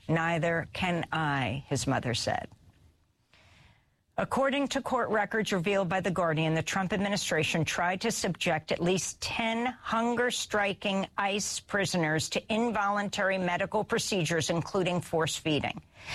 Neither can I, his mother said. According to court records revealed by The Guardian, the Trump administration tried to subject at least 10 hunger-striking ICE prisoners to involuntary medical procedures, including force feeding.